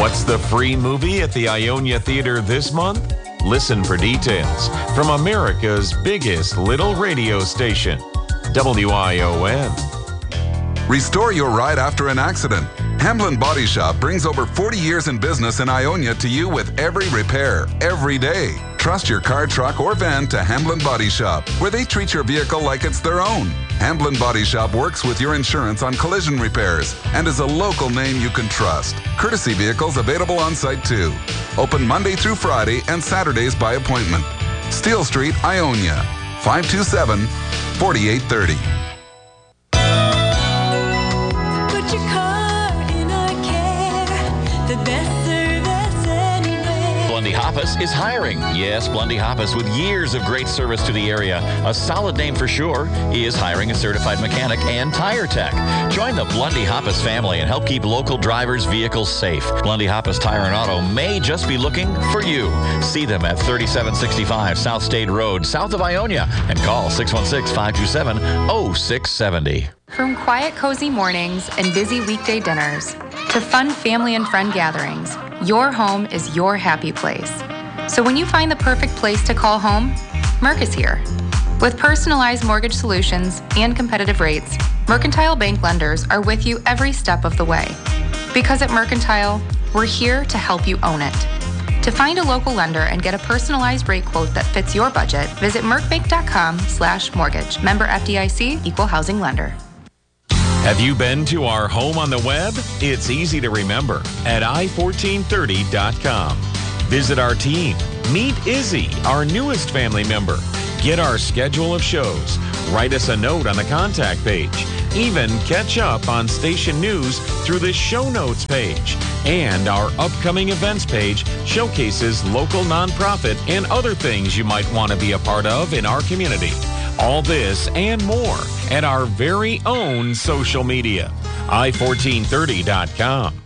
What's the free movie at the Ionia Theater this month? Listen for details from America's biggest little radio station, WION. Restore your ride after an accident. Hamblin Body Shop brings over 40 years in business in Ionia to you with every repair, every day. Trust your car, truck, or van to Hamblin Body Shop, where they treat your vehicle like it's their own. Hamblin Body Shop works with your insurance on collision repairs and is a local name you can trust. Courtesy vehicles available on site too. Open Monday through Friday and Saturdays by appointment. Steel Street, Ionia, 527-4830. Put your car in our care, the best service anywhere. Blondie Hoppus is hiring. Yes, Blondie Hoppus, with years of great service to the area, a solid name for sure, is hiring a certified mechanic and tire tech. Join the Blondie Hoppus family and help keep local drivers' vehicles safe. Blondie Hoppus Tire and Auto may just be looking for you. See them at 3765 South State Road, south of Ionia, and call 616-527-0670. From quiet, cozy mornings and busy weekday dinners to fun family and friend gatherings, your home is your happy place. So when you find the perfect place to call home, Merc is here. With personalized mortgage solutions and competitive rates, Mercantile Bank lenders are with you every step of the way. Because at Mercantile, we're here to help you own it. To find a local lender and get a personalized rate quote that fits your budget, visit mercbank.com/mortgage. Member FDIC, Equal Housing Lender. Have you been to our home on the web? It's easy to remember at i1430.com. Visit our team. Meet Izzy, our newest family member. Get our schedule of shows. Write us a note on the contact page. Even catch up on station news through the show notes page. And our upcoming events page showcases local nonprofit and other things you might want to be a part of in our community. All this and more at our very own social media, i1430.com.